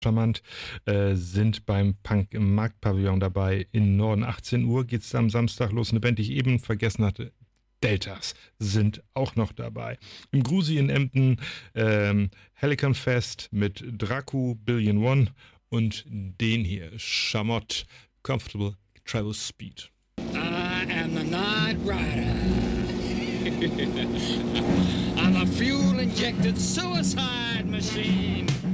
charmant, sind beim Punk im Marktpavillon dabei. In Norden 18 Uhr geht es am Samstag los. Eine Band, die ich eben vergessen hatte, Deltas, sind auch noch dabei. Im Grusi in Emden Helicon Fest mit Draku, Billion One und den hier, Schamott, Comfortable Travel Speed. I am the Night Rider. I'm a fuel-injected suicide machine.